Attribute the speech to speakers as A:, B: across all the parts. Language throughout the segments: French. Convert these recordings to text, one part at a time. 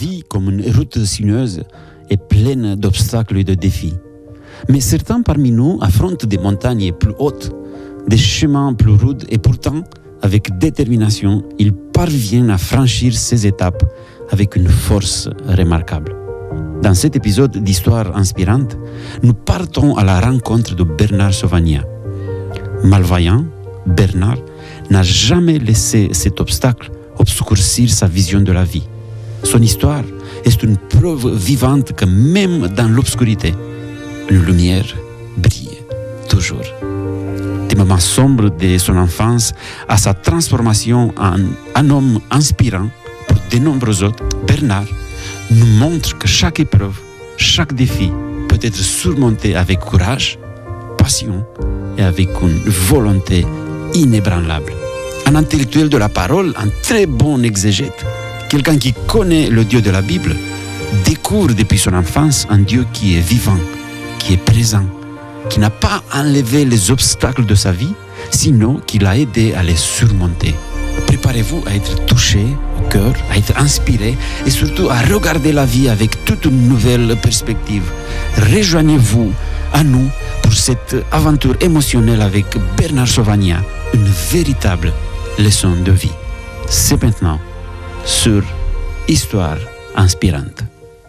A: vie, comme une route sinueuse, est pleine d'obstacles et de défis. Mais certains parmi nous affrontent des montagnes plus hautes, des chemins plus rudes, et pourtant, avec détermination, ils parviennent à franchir ces étapes avec une force remarquable. Dans cet épisode d'Histoire inspirante, nous partons à la rencontre de Bernard Sauvagnat. Malvoyant, Bernard n'a jamais laissé cet obstacle obscurcir sa vision de la vie. Son histoire est une preuve vivante que même dans l'obscurité, une lumière brille toujours. Des moments sombres de son enfance à sa transformation en un homme inspirant pour de nombreux autres, Bernard nous montre que chaque épreuve, chaque défi peut être surmonté avec courage, passion et avec une volonté inébranlable. Un intellectuel de la parole, un très bon exégète, quelqu'un qui connaît le Dieu de la Bible, découvre depuis son enfance un Dieu qui est vivant, qui est présent, qui n'a pas enlevé les obstacles de sa vie, sinon qui l'a aidé à les surmonter. Préparez-vous à être touché au cœur, à être inspiré et surtout à regarder la vie avec toute une nouvelle perspective. Rejoignez-vous à nous pour cette aventure émotionnelle avec Bernard Sauvagnat, une véritable leçon de vie. C'est maintenant sur Histoire inspirante.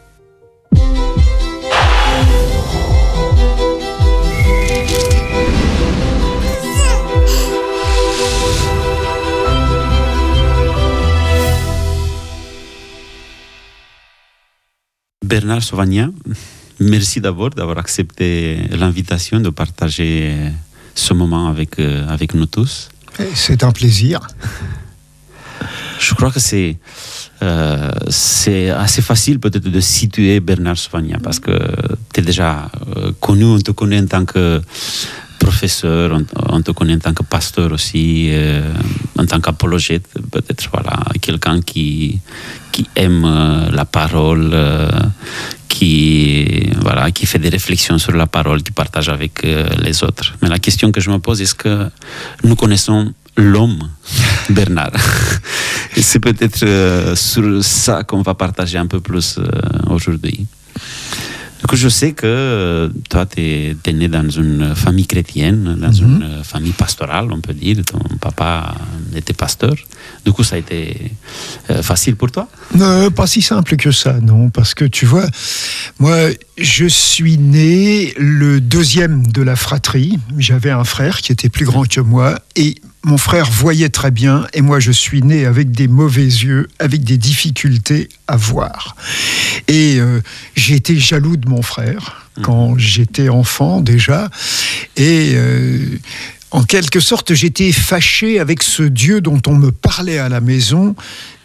A: Bernard Sauvagnat, merci d'abord d'avoir accepté l'invitation de partager ce moment avec nous tous.
B: C'est un plaisir.
A: Je crois que c'est assez facile peut-être de situer Bernard Sauvagnat parce que tu es déjà connu, on te connaît en tant que professeur, on te connaît en tant que pasteur aussi, en tant qu'apologète, peut-être voilà, quelqu'un qui aime la parole, qui fait des réflexions sur la parole, qui partage avec les autres. Mais la question que je me pose, est-ce que nous connaissons l'homme Bernard? Et c'est peut-être sur ça qu'on va partager un peu plus aujourd'hui. Du coup, je sais que toi, tu es né dans une famille chrétienne, dans une famille pastorale, on peut dire. Ton papa était pasteur. Du coup, ça a été facile pour toi?
B: Pas si simple que ça, non. Parce que tu vois, moi, je suis né le deuxième de la fratrie. J'avais un frère qui était plus grand que moi et mon frère voyait très bien et moi je suis né avec des mauvais yeux, avec des difficultés à voir. Et j'ai été jaloux de mon frère quand j'étais enfant déjà. Et en quelque sorte, j'étais fâché avec ce Dieu dont on me parlait à la maison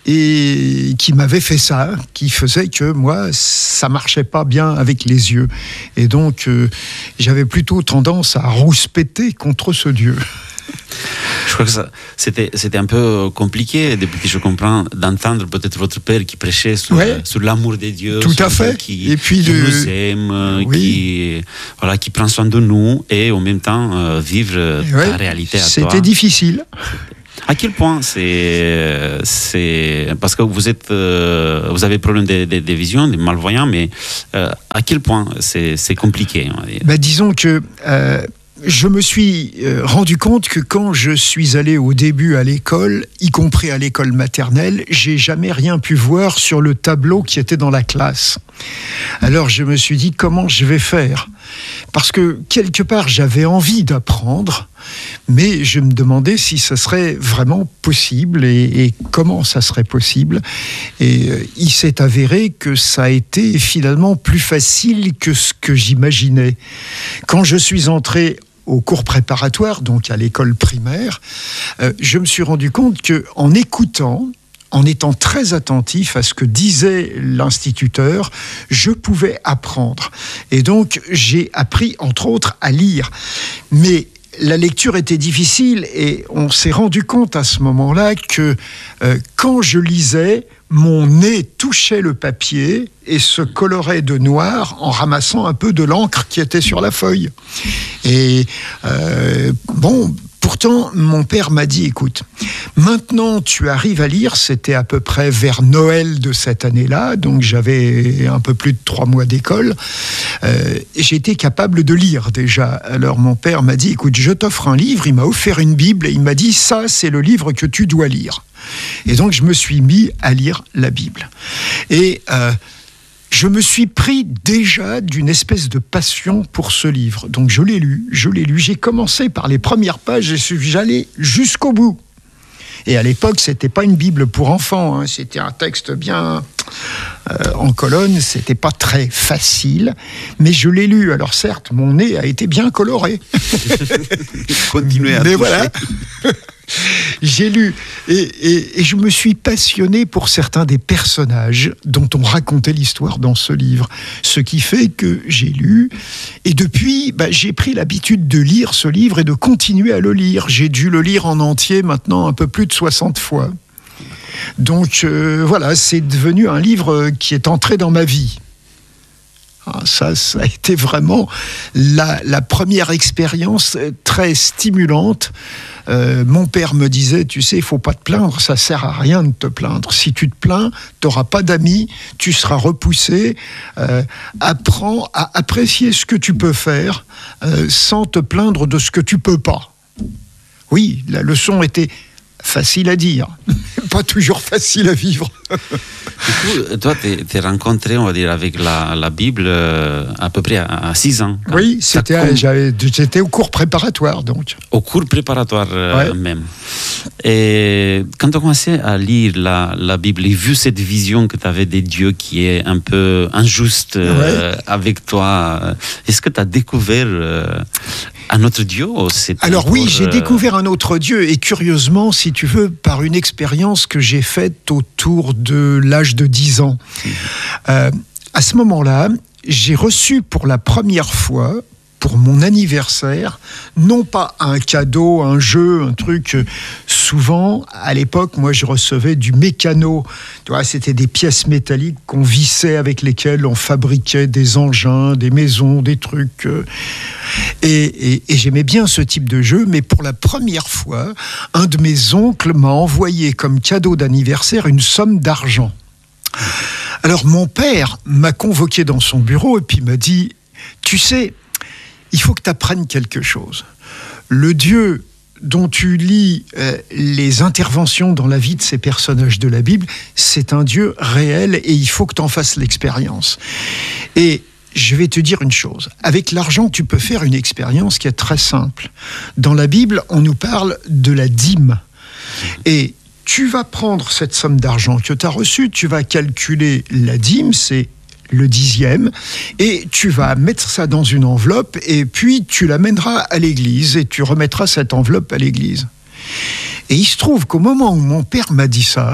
B: et qui m'avait fait ça, qui faisait que moi, ça marchait pas bien avec les yeux. Et donc, j'avais plutôt tendance à rouspéter contre ce Dieu.
A: Je crois que c'était un peu compliqué, depuis que je comprends, d'entendre peut-être votre père qui prêchait sur l'amour de Dieu.
B: Tout à fait.
A: Qui nous aime, qui prend soin de nous et en même temps vivre ta réalité à toi.
B: C'était difficile.
A: À quel point c'est parce que vous avez problème de vision, des malvoyants, mais à quel point c'est compliqué, on va dire.
B: Disons que je me suis rendu compte que quand je suis allé au début à l'école, y compris à l'école maternelle, j'ai jamais rien pu voir sur le tableau qui était dans la classe. Alors je me suis dit, comment je vais faire ? Parce que quelque part, j'avais envie d'apprendre, mais je me demandais si ça serait vraiment possible et comment ça serait possible. Et il s'est avéré que ça a été finalement plus facile que ce que j'imaginais. Quand je suis entré au cours préparatoire, donc à l'école primaire, je me suis rendu compte qu'en écoutant, en étant très attentif à ce que disait l'instituteur, je pouvais apprendre. Et donc, j'ai appris, entre autres, à lire. Mais la lecture était difficile et on s'est rendu compte à ce moment-là que quand je lisais, mon nez touchait le papier et se colorait de noir en ramassant un peu de l'encre qui était sur la feuille. Et pour pourtant, mon père m'a dit, écoute, maintenant tu arrives à lire, c'était à peu près vers Noël de cette année-là, donc j'avais un peu plus de 3 mois d'école, j'étais capable de lire déjà. Alors mon père m'a dit, écoute, je t'offre un livre, il m'a offert une Bible et il m'a dit, ça c'est le livre que tu dois lire. Et donc je me suis mis à lire la Bible. Et je me suis pris déjà d'une espèce de passion pour ce livre. Donc je l'ai lu. J'ai commencé par les premières pages et j'allais jusqu'au bout. Et à l'époque, c'était pas une Bible pour enfants, hein. C'était un texte bien en colonne, c'était pas très facile, mais je l'ai lu. Alors certes, mon nez a été bien coloré.
A: Continuez à
B: mais
A: toucher.
B: Voilà. J'ai lu et je me suis passionné pour certains des personnages dont on racontait l'histoire dans ce livre. Ce qui fait que j'ai lu et depuis, j'ai pris l'habitude de lire ce livre et de continuer à le lire. J'ai dû le lire en entier maintenant un peu plus de 60 fois. Donc voilà, c'est devenu un livre qui est entré dans ma vie. Ça a été vraiment la première expérience très stimulante. Mon père me disait, tu sais, il ne faut pas te plaindre, ça ne sert à rien de te plaindre. Si tu te plains, tu n'auras pas d'amis, tu seras repoussé. Apprends à apprécier ce que tu peux faire sans te plaindre de ce que tu ne peux pas. Oui, la leçon était facile à dire, pas toujours facile à vivre.
A: Du coup, toi, t'es rencontré, on va dire, avec la Bible à peu près à 6 ans.
B: Oui, j'étais au cours préparatoire, donc.
A: Au cours préparatoire
B: Ouais.
A: même. Et quand tu as commencé à lire la Bible et vu cette vision que tu avais des dieux qui est un peu injuste
B: Ouais.
A: avec toi, est-ce que tu as découvert un autre Dieu ou c'était
B: Alors oui,
A: encore,
B: j'ai découvert un autre Dieu, et curieusement, si tu veux, par une expérience que j'ai faite autour de l'âge de 10 ans. À ce moment-là, j'ai reçu pour la première fois, pour mon anniversaire, non pas un cadeau, un jeu, un truc. Souvent, à l'époque, moi, je recevais du mécano. Tu vois, c'était des pièces métalliques qu'on vissait, avec lesquelles on fabriquait des engins, des maisons, des trucs. Et j'aimais bien ce type de jeu, mais pour la première fois, un de mes oncles m'a envoyé comme cadeau d'anniversaire une somme d'argent. Alors mon père m'a convoqué dans son bureau et puis m'a dit, tu sais, il faut que tu apprennes quelque chose. Le Dieu dont tu lis les interventions dans la vie de ces personnages de la Bible, c'est un Dieu réel et il faut que tu en fasses l'expérience. Et je vais te dire une chose. Avec l'argent, tu peux faire une expérience qui est très simple. Dans la Bible, on nous parle de la dîme. Et tu vas prendre cette somme d'argent que tu as reçue, tu vas calculer la dîme, c'est le 10e, et tu vas mettre ça dans une enveloppe, et puis tu l'amèneras à l'église, et tu remettras cette enveloppe à l'église. Et il se trouve qu'au moment où mon père m'a dit ça,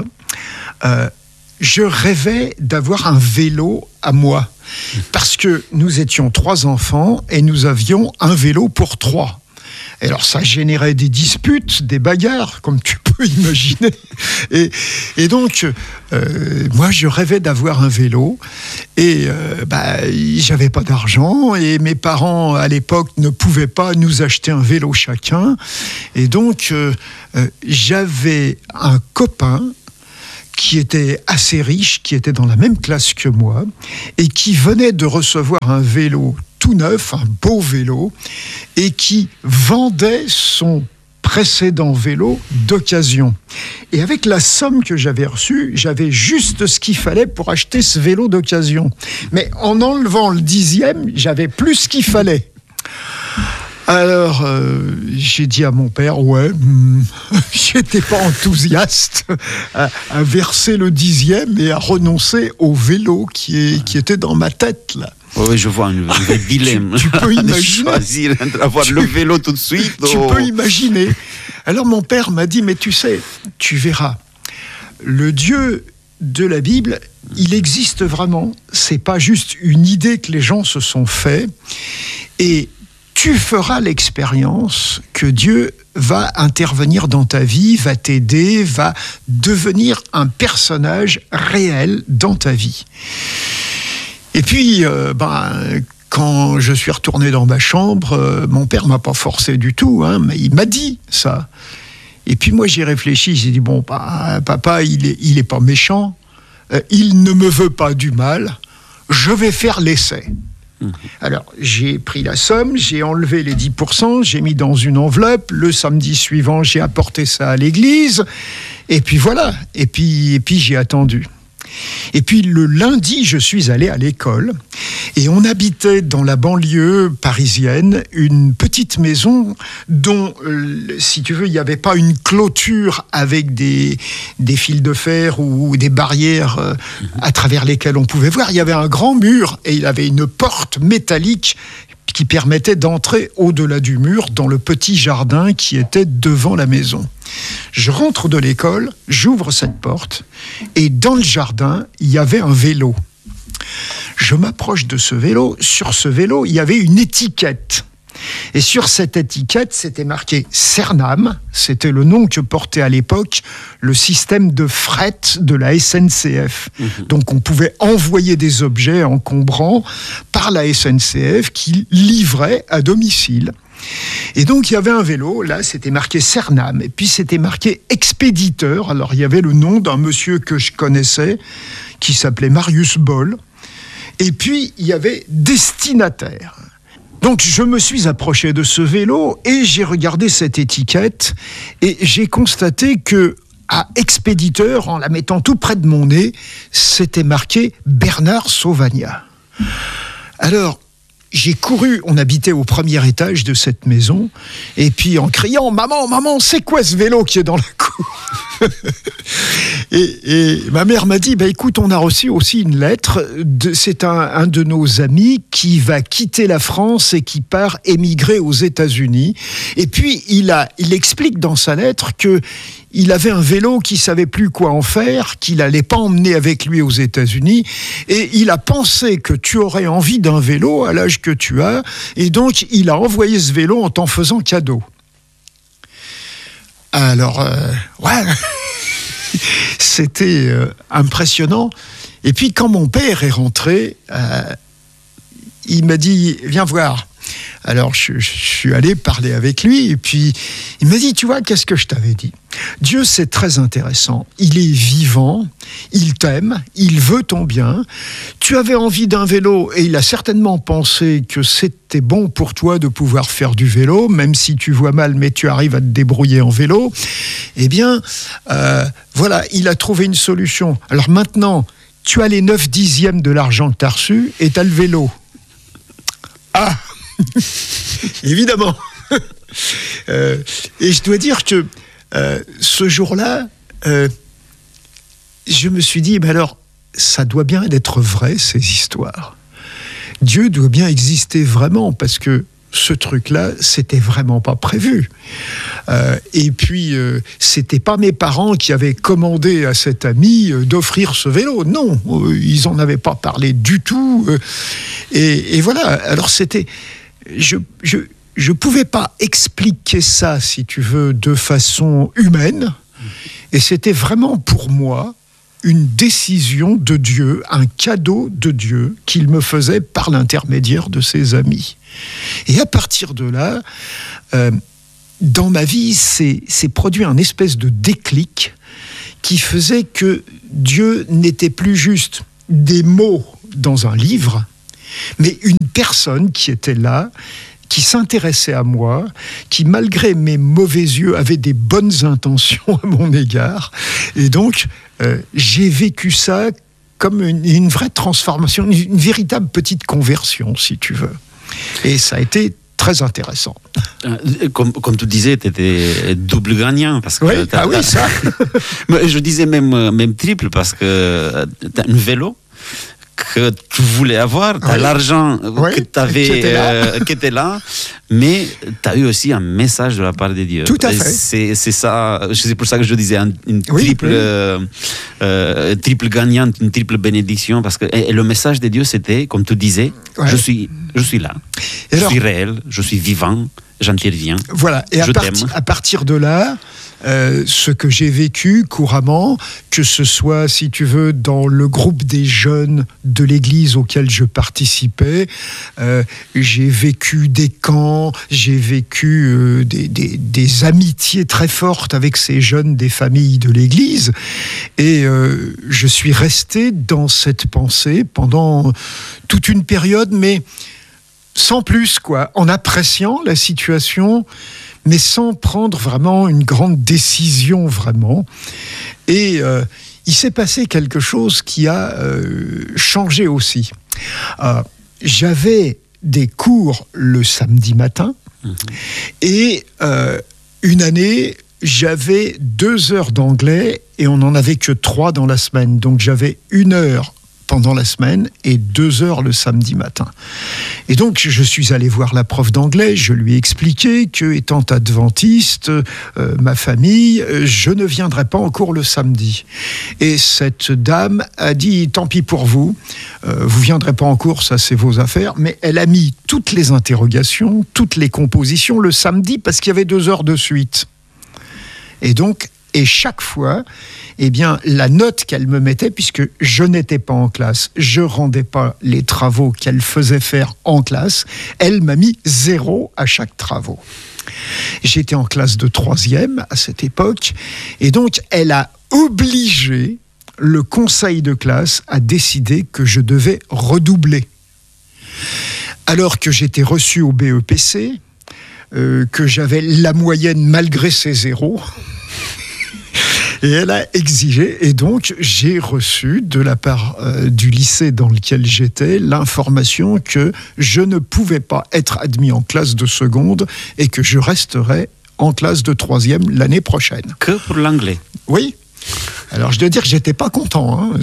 B: je rêvais d'avoir un vélo à moi, parce que nous étions 3 enfants, et nous avions un vélo pour 3. Et alors ça générait des disputes, des bagarres, comme tu peux imaginer. Et donc, moi, je rêvais d'avoir un vélo. Et j'avais pas d'argent. Et mes parents, à l'époque, ne pouvaient pas nous acheter un vélo chacun. Et donc, j'avais un copain qui était assez riche, qui était dans la même classe que moi, et qui venait de recevoir un vélo tout neuf, un beau vélo, et qui vendait son précédent vélo d'occasion. Et avec la somme que j'avais reçue, j'avais juste ce qu'il fallait pour acheter ce vélo d'occasion. Mais en enlevant le 10e, j'avais plus ce qu'il fallait. Alors, j'ai dit à mon père, j'étais pas enthousiaste à verser le 10e et à renoncer au vélo qui était dans ma tête, là.
A: Oui, je vois un vrai dilemme.
B: Tu peux imaginer.
A: Choisir d'avoir le vélo tout de suite.
B: Tu peux imaginer. Alors mon père m'a dit, mais tu sais, tu verras, le Dieu de la Bible, il existe vraiment. C'est pas juste une idée que les gens se sont fait. Et tu feras l'expérience que Dieu va intervenir dans ta vie, va t'aider, va devenir un personnage réel dans ta vie. Et puis, quand je suis retourné dans ma chambre, mon père m'a pas forcé du tout, hein, mais il m'a dit ça. Et puis moi, j'ai réfléchi, j'ai dit, bon, papa, il est pas méchant, il ne me veut pas du mal, je vais faire l'essai. Alors, j'ai pris la somme, j'ai enlevé les 10%, j'ai mis dans une enveloppe, le samedi suivant, j'ai apporté ça à l'église, et puis voilà, et puis j'ai attendu. Et puis le lundi, je suis allé à l'école et on habitait dans la banlieue parisienne une petite maison dont, si tu veux, il n'y avait pas une clôture avec des fils de fer ou des barrières à travers lesquelles on pouvait voir. Il y avait un grand mur et il avait une porte métallique qui permettait d'entrer au-delà du mur dans le petit jardin qui était devant la maison. Je rentre de l'école, j'ouvre cette porte, et dans le jardin, il y avait un vélo. Je m'approche de ce vélo. Sur ce vélo, il y avait une étiquette. Et sur cette étiquette, c'était marqué Cernam. C'était le nom que portait à l'époque le système de fret de la SNCF. Donc on pouvait envoyer des objets encombrants par la SNCF qui livrait à domicile. Et donc il y avait un vélo, là c'était marqué Cernam, et puis c'était marqué expéditeur. Alors il y avait le nom d'un monsieur que je connaissais, qui s'appelait Marius Boll, et puis il y avait destinataire. Donc je me suis approché de ce vélo et j'ai regardé cette étiquette et j'ai constaté que à expéditeur, en la mettant tout près de mon nez, c'était marqué Bernard Sauvagnat. Alors j'ai couru, on habitait au premier étage de cette maison, et puis en criant « Maman, c'est quoi ce vélo qui est dans la cour ?» et ma mère m'a dit « Écoute, on a reçu aussi une lettre, c'est un de nos amis qui va quitter la France et qui part émigrer aux États-Unis. » Et puis il explique dans sa lettre que il avait un vélo qu'il ne savait plus quoi en faire, qu'il n'allait pas emmener avec lui aux États-Unis, et il a pensé que tu aurais envie d'un vélo à l'âge que tu as, et donc il a envoyé ce vélo en t'en faisant cadeau. Alors, ouais, c'était impressionnant. Et puis quand mon père est rentré, il m'a dit « Viens voir ». Alors je suis allé parler avec lui et puis il m'a dit « Tu vois, qu'est-ce que je t'avais dit ? Dieu, c'est très intéressant. Il est vivant, il t'aime, il veut ton bien. Tu avais envie d'un vélo et il a certainement pensé que c'était bon pour toi de pouvoir faire du vélo, même si tu vois mal, mais tu arrives à te débrouiller en vélo. Eh bien, voilà, il a trouvé une solution. Alors maintenant, tu as les 9/10 de l'argent que tu as reçu et tu as le vélo. » Ah évidemment. Et je dois dire que ce jour-là, je me suis dit, alors, ça doit bien être vrai, ces histoires. Dieu doit bien exister vraiment, parce que ce truc-là, c'était vraiment pas prévu. Et puis, c'était pas mes parents qui avaient commandé à cet ami d'offrir ce vélo. Non, ils en avaient pas parlé du tout. Et voilà, alors c'était... Je pouvais pas expliquer ça, si tu veux, de façon humaine. Et c'était vraiment pour moi une décision de Dieu, un cadeau de Dieu qu'il me faisait par l'intermédiaire de ses amis. Et à partir de là, dans ma vie, s'est produit un espèce de déclic qui faisait que Dieu n'était plus juste des mots dans un livre, mais une personne qui était là, qui s'intéressait à moi, qui malgré mes mauvais yeux avait des bonnes intentions à mon égard. Et donc, j'ai vécu ça comme une vraie transformation, une véritable petite conversion, si tu veux. Et ça a été très intéressant.
A: Comme tu disais, tu étais double gagnant. Parce que
B: oui, oui, ça.
A: Je disais même triple, parce que tu as un vélo que tu voulais avoir, tu as l'argent que tu avais, qui était là, mais tu as eu aussi un message de la part de Dieu.
B: Tout à fait.
A: C'est ça, c'est pour ça que je disais une triple, triple gagnante, une triple bénédiction, parce que et le message de Dieu, c'était, comme tu disais, je suis là, je suis réel, je suis vivant, j'interviens.
B: Voilà, et à partir de là, ce que j'ai vécu couramment, que ce soit, si tu veux, dans le groupe des jeunes de l'église auquel je participais, j'ai vécu des camps, j'ai vécu des amitiés très fortes avec ces jeunes des familles de l'église, et je suis resté dans cette pensée pendant toute une période, mais sans plus, quoi, en appréciant la situation, mais sans prendre vraiment une grande décision, vraiment. Et il s'est passé quelque chose qui a changé aussi. J'avais des cours le samedi matin, et une année, j'avais 2 heures d'anglais, et on n'en avait que 3 dans la semaine. Donc j'avais 1 heure pendant la semaine et 2 heures le samedi matin. Et donc, je suis allé voir la prof d'anglais, je lui ai expliqué que, étant adventiste, ma famille, je ne viendrai pas en cours le samedi. Et cette dame a dit, tant pis pour vous, vous viendrez pas en cours, ça c'est vos affaires, mais elle a mis toutes les interrogations, toutes les compositions le samedi parce qu'il y avait 2 heures de suite. Et donc, chaque fois, eh bien, la note qu'elle me mettait, puisque je n'étais pas en classe, je rendais pas les travaux qu'elle faisait faire en classe, elle m'a mis 0 à chaque travaux. J'étais en classe de 3e à cette époque, et donc elle a obligé le conseil de classe à décider que je devais redoubler. Alors que j'étais reçu au BEPC, que j'avais la moyenne malgré ces 0. Et elle a exigé, et donc j'ai reçu de la part du lycée dans lequel j'étais l'information que je ne pouvais pas être admis en classe de seconde et que je resterais en classe de 3e l'année prochaine.
A: Que pour l'anglais?
B: Oui. Alors je dois dire que j'étais pas content. Hein.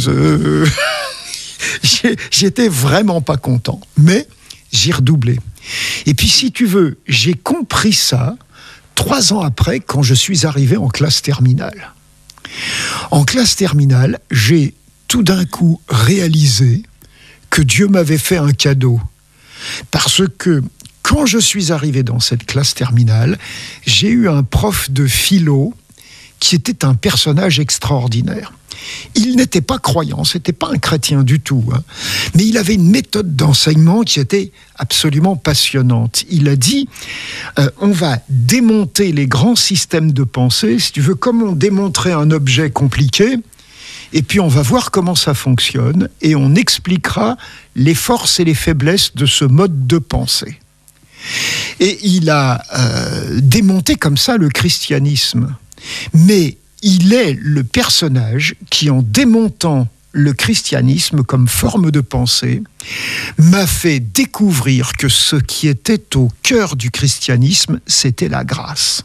B: J'étais vraiment pas content. Mais j'ai redoublé. Et puis si tu veux, j'ai compris ça 3 ans après quand je suis arrivé en classe terminale. En classe terminale, j'ai tout d'un coup réalisé que Dieu m'avait fait un cadeau. Parce que quand je suis arrivé dans cette classe terminale, j'ai eu un prof de philo qui était un personnage extraordinaire. Il n'était pas croyant, c'était pas un chrétien du tout, hein, mais il avait une méthode d'enseignement qui était absolument passionnante. Il a dit, on va démonter les grands systèmes de pensée, si tu veux, comme on démontrait un objet compliqué, et puis on va voir comment ça fonctionne, et on expliquera les forces et les faiblesses de ce mode de pensée. Et il a démonté comme ça le christianisme. Mais il est le personnage qui, en démontant le christianisme comme forme de pensée, m'a fait découvrir que ce qui était au cœur du christianisme, c'était la grâce.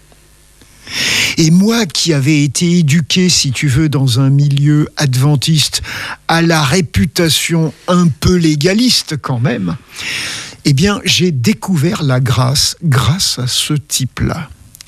B: Et moi qui avais été éduqué, si tu veux, dans un milieu adventiste, à la réputation un peu légaliste quand même, eh bien, j'ai découvert la grâce grâce à ce type-là.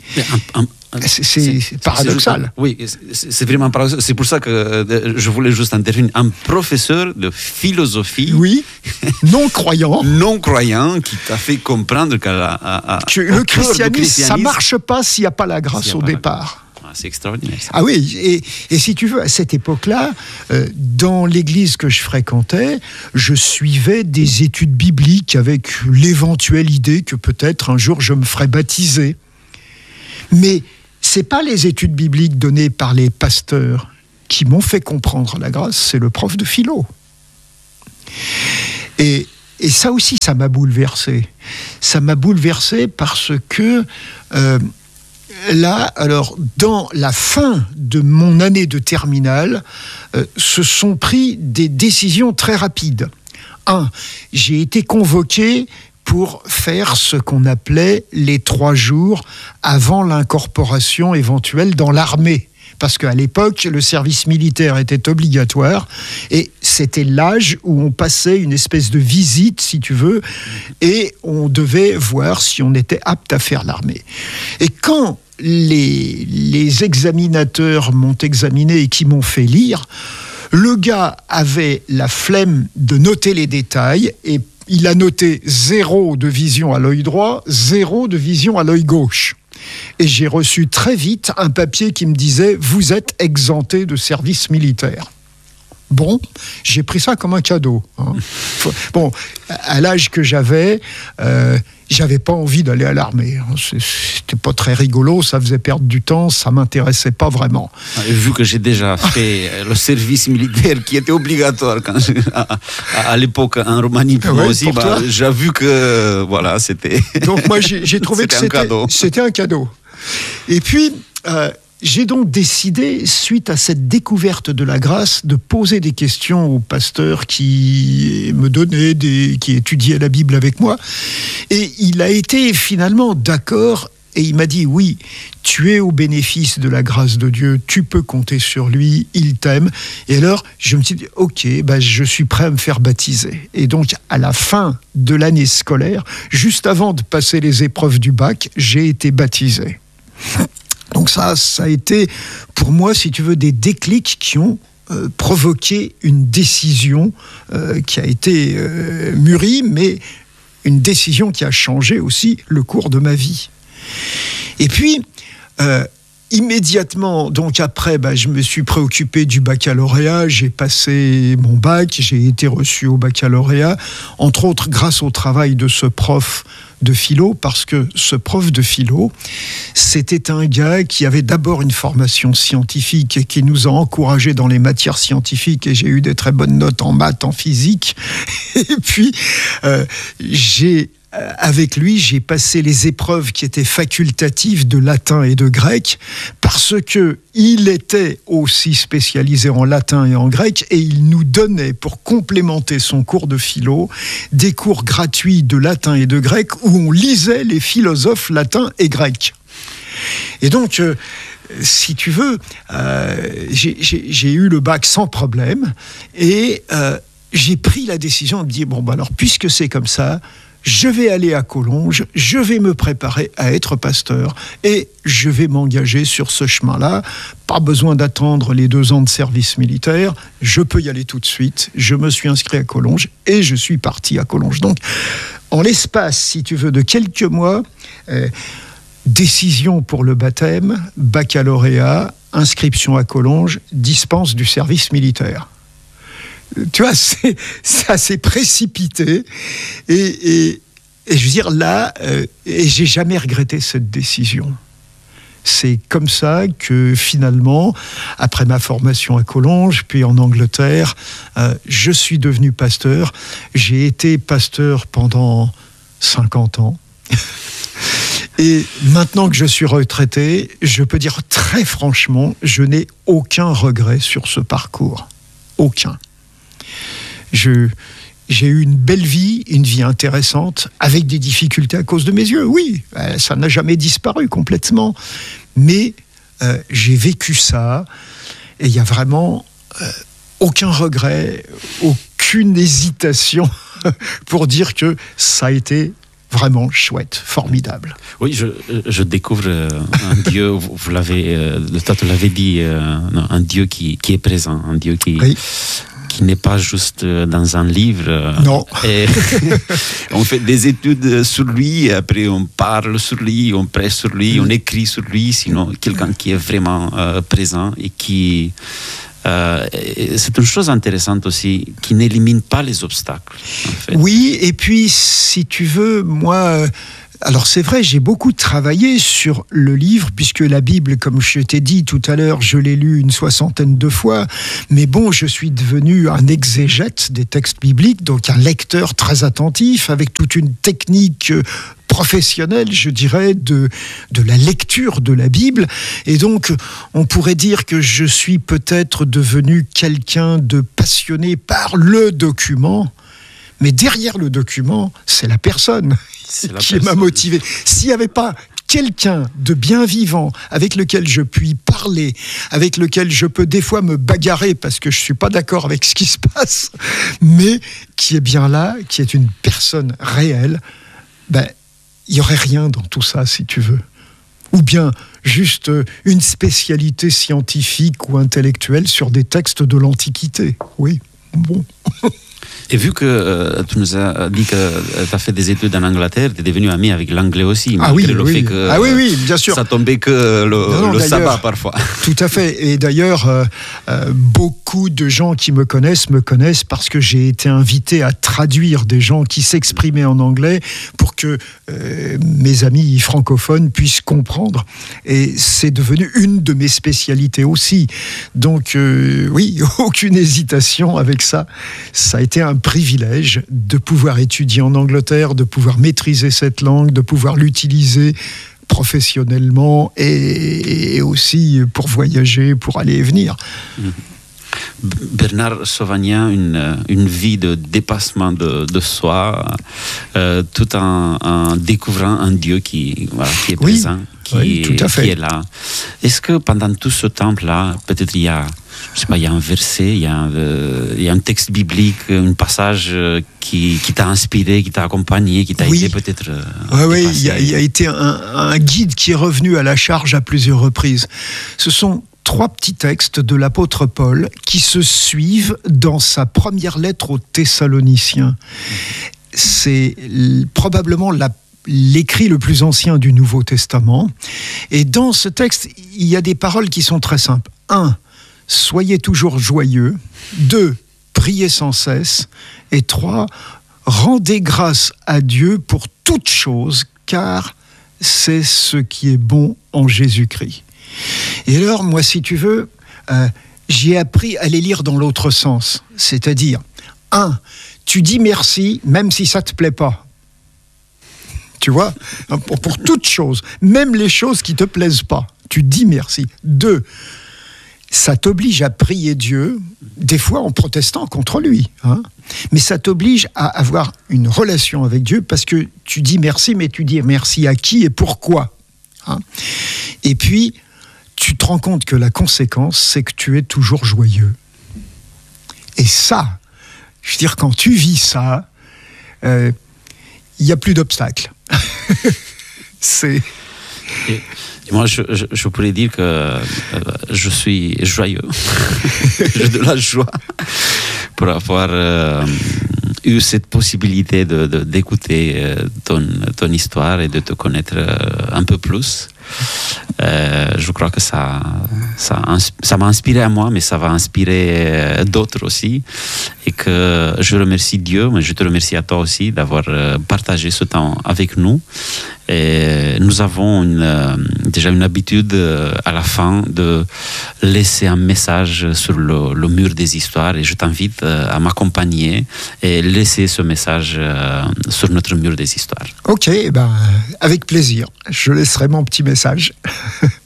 B: C'est paradoxal.
A: Oui, c'est vraiment paradoxal. C'est pour ça que je voulais juste intervenir. Un professeur de philosophie,
B: oui, non croyant,
A: qui t'a fait comprendre que
B: le christianisme, ça marche pas s'il n'y a pas la grâce au départ.
A: C'est extraordinaire. Ça.
B: Ah oui, et si tu veux, à cette époque-là, dans l'église que je fréquentais, je suivais des études bibliques avec l'éventuelle idée que peut-être un jour je me ferais baptiser. Mais c'est pas les études bibliques données par les pasteurs qui m'ont fait comprendre la grâce, c'est le prof de philo. Et ça aussi, ça m'a bouleversé. Ça m'a bouleversé parce que là, alors, dans la fin de mon année de terminale, se sont pris des décisions très rapides. J'ai été convoqué pour faire ce qu'on appelait les 3 jours avant l'incorporation éventuelle dans l'armée. Parce qu'à l'époque, le service militaire était obligatoire et c'était l'âge où on passait une espèce de visite, si tu veux, et on devait voir si on était apte à faire l'armée. Et quand les examinateurs m'ont examiné et qui m'ont fait lire, Le gars avait la flemme de noter les détails et il a noté 0 de vision à l'œil droit, 0 de vision à l'œil gauche. Et j'ai reçu très vite un papier qui me disait « Vous êtes exempté de service militaire ». Bon, j'ai pris ça comme un cadeau. Hein. Bon, à l'âge que j'avais pas envie d'aller à l'armée. Hein. C'était pas très rigolo, ça faisait perdre du temps, ça m'intéressait pas vraiment.
A: Vu que j'ai déjà fait le service militaire qui était obligatoire à l'époque en Roumanie pour moi aussi, j'ai vu que voilà, c'était.
B: Donc moi j'ai trouvé que c'était un cadeau. Et puis j'ai donc décidé, suite à cette découverte de la grâce, de poser des questions au pasteur qui me donnait, qui étudiait la Bible avec moi. Et il a été finalement d'accord et il m'a dit « Oui, tu es au bénéfice de la grâce de Dieu, tu peux compter sur lui, il t'aime. » Et alors, je me suis dit « Ok, je suis prêt à me faire baptiser. » Et donc, à la fin de l'année scolaire, juste avant de passer les épreuves du bac, j'ai été baptisé. Donc ça a été, pour moi, si tu veux, des déclics qui ont provoqué une décision qui a été mûrie, mais une décision qui a changé aussi le cours de ma vie. Et puis, immédiatement, donc après, je me suis préoccupé du baccalauréat, j'ai passé mon bac, j'ai été reçu au baccalauréat, entre autres grâce au travail de ce prof de philo, parce que ce prof de philo, c'était un gars qui avait d'abord une formation scientifique et qui nous a encouragés dans les matières scientifiques, et j'ai eu des très bonnes notes en maths, en physique. Et puis, avec lui, j'ai passé les épreuves qui étaient facultatives de latin et de grec, parce que il était aussi spécialisé en latin et en grec, et il nous donnait, pour complémenter son cours de philo, des cours gratuits de latin et de grec où on lisait les philosophes latins et grecs. Et donc, si tu veux, j'ai eu le bac sans problème, et j'ai pris la décision de dire, alors, puisque c'est comme ça, je vais aller à Collonges, je vais me préparer à être pasteur et je vais m'engager sur ce chemin-là. Pas besoin d'attendre les 2 ans de service militaire, je peux y aller tout de suite. Je me suis inscrit à Collonges et je suis parti à Collonges. Donc, en l'espace, si tu veux, de quelques mois, décision pour le baptême, baccalauréat, inscription à Collonges, dispense du service militaire. Tu vois, ça s'est précipité et je veux dire là, et j'ai jamais regretté cette décision. C'est comme ça que finalement, après ma formation à Collonges, puis en Angleterre, je suis devenu pasteur. J'ai été pasteur pendant 50 ans. Et maintenant que je suis retraité, je peux dire très franchement, je n'ai aucun regret sur ce parcours. Aucun. J'ai eu une belle vie, une vie intéressante, avec des difficultés à cause de mes yeux. Oui, ça n'a jamais disparu complètement. Mais j'ai vécu ça, et il n'y a vraiment aucun regret, aucune hésitation pour dire que ça a été vraiment chouette, formidable.
A: Oui, je découvre un Dieu, vous l'avez, le Tata l'avait dit, un Dieu qui est présent, un Dieu qui... Oui. Qui n'est pas juste dans un livre.
B: Non.
A: Et on fait des études sur lui, après on parle sur lui, on prêche sur lui, on écrit sur lui, sinon quelqu'un qui est vraiment présent et qui... c'est une chose intéressante aussi, qui n'élimine pas les obstacles. En fait.
B: Oui, et puis si tu veux, moi... Alors c'est vrai, j'ai beaucoup travaillé sur le livre, puisque la Bible, comme je t'ai dit tout à l'heure, je l'ai lu une 60aine de fois, mais bon, je suis devenu un exégète des textes bibliques, donc un lecteur très attentif, avec toute une technique professionnelle, je dirais, de la lecture de la Bible, et donc on pourrait dire que je suis peut-être devenu quelqu'un de passionné par le document, mais derrière le document, c'est la personne qui m'a motivé. S'il n'y avait pas quelqu'un de bien vivant avec lequel je puis parler, avec lequel je peux des fois me bagarrer parce que je ne suis pas d'accord avec ce qui se passe, mais qui est bien là, qui est une personne réelle, il n'y aurait rien dans tout ça, si tu veux. Ou bien, juste une spécialité scientifique ou intellectuelle sur des textes de l'Antiquité. Oui, bon.
A: Et vu que tu nous as dit que tu as fait des études en Angleterre, tu es devenu ami avec l'anglais aussi, malgré le fait que
B: oui, bien sûr.
A: Ça tombait que le sabbat parfois.
B: Tout à fait. Et d'ailleurs, beaucoup de gens qui me connaissent parce que j'ai été invité à traduire des gens qui s'exprimaient en anglais pour que mes amis francophones puissent comprendre. Et c'est devenu une de mes spécialités aussi. Donc oui, aucune hésitation avec ça. Ça a été un privilège de pouvoir étudier en Angleterre, de pouvoir maîtriser cette langue, de pouvoir l'utiliser professionnellement et aussi pour voyager, pour aller et venir.
A: Bernard Sauvagnat, une vie de dépassement de soi, tout en découvrant un Dieu qui est présent, qui est là. Est-ce que pendant tout ce temps-là, peut-être il y a un verset, il y a un texte biblique, un passage qui t'a inspiré, qui t'a accompagné, qui t'a été peut-être...
B: Oui, il y a été un guide qui est revenu à la charge à plusieurs reprises. Ce sont 3 petits textes de l'apôtre Paul qui se suivent dans sa première lettre aux Thessaloniciens. C'est probablement l'écrit le plus ancien du Nouveau Testament. Et dans ce texte, il y a des paroles qui sont très simples. 1. Soyez toujours joyeux. 2. Priez sans cesse. Et 3. Rendez grâce à Dieu pour toutes choses, car c'est ce qui est bon en Jésus-Christ. Et alors, moi, si tu veux, j'ai appris à les lire dans l'autre sens. C'est-à-dire, 1. Tu dis merci, même si ça ne te plaît pas. Tu vois, pour toutes choses, même les choses qui ne te plaisent pas, tu dis merci. 2. Ça t'oblige à prier Dieu, des fois en protestant contre lui. Mais ça t'oblige à avoir une relation avec Dieu parce que tu dis merci, mais tu dis merci à qui et pourquoi. Et puis, tu te rends compte que la conséquence, c'est que tu es toujours joyeux. Et ça, je veux dire, quand tu vis ça, il n'y a plus d'obstacles. C'est...
A: Et moi, je pourrais dire que je suis joyeux. J'ai de la joie pour avoir eu cette possibilité d'écouter ton histoire et de te connaître un peu plus. Je crois que ça m'a inspiré à moi, mais ça va inspirer d'autres aussi. Et que je remercie Dieu, mais je te remercie à toi aussi d'avoir partagé ce temps avec nous. Et nous avons déjà une habitude à la fin de laisser un message sur le mur des histoires, et je t'invite à m'accompagner et laisser ce message sur notre mur des histoires.
B: Ok, avec plaisir. Je laisserai mon petit message.